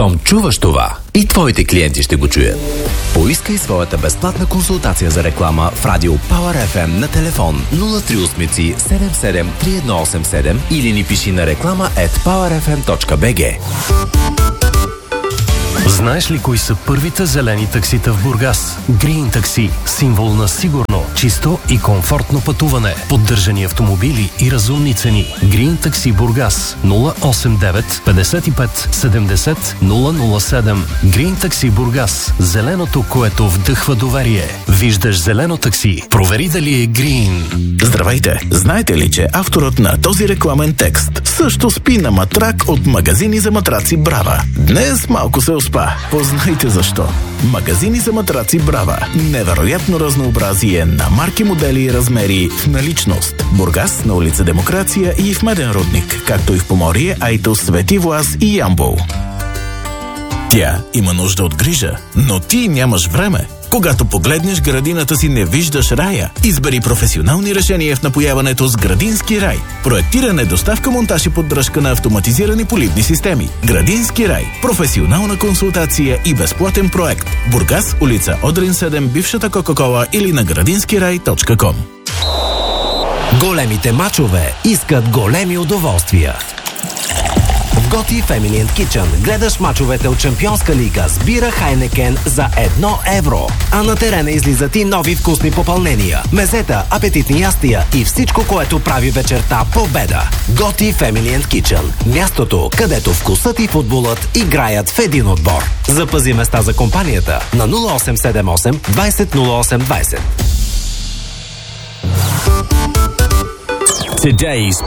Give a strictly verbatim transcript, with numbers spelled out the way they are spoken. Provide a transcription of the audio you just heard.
Щом чуваш това, и твоите клиенти ще го чуят. Поискай своята безплатна консултация за реклама в Радио Power еф ем на телефон нула три осем седем седем три едно осем седем или ни пиши на реклама ет пауър еф ем точка би джи. Знаеш ли кои са първите зелени таксита в Бургас? Green Taxi – символ на сигурно, чисто и комфортно пътуване, поддържани автомобили и разумни цени. Green Taxi Бургас нула осем девет петдесет и пет седемдесет нула нула седем. Green Taxi Бургас – зеленото, което вдъхва доверие. Виждаш зелено такси, провери дали е Green. Здравейте! Знаете ли, че авторът на този рекламен текст също спи на матрак от магазини за матраци Брава? Днес малко се успа. Познайте защо. Магазини за матраци Брава. Невероятно разнообразие на марки, модели и размери в наличност. Бургас на улица Демокрация и в Меден рудник, както и в Поморие, Айтос, Свети Влас и Ямбол. Тя има нужда от грижа, но ти нямаш време. Когато погледнеш градината си, не виждаш рая. Избери професионални решения в напояването с Градински рай. Проектиране, доставка, монтаж и поддръжка на автоматизирани поливни системи. Градински рай. Професионална консултация и безплатен проект. Бургас, улица Одрин седем, бившата Кока-кола или на градински рай точка ком. Големите мачове искат големи удоволствия. В Готи Family and Kitchen гледаш мачовете от Шампионска лига с бира Хайнекен за едно евро. А на терена излизат и нови вкусни попълнения, мезета, апетитни ястия и всичко, което прави вечерта победа. Готи Family and Kitchen. Мястото, където вкусът и футболът играят в един отбор. Запази места за компанията на нула осем седем осем двайсет нула осем двайсет. Today's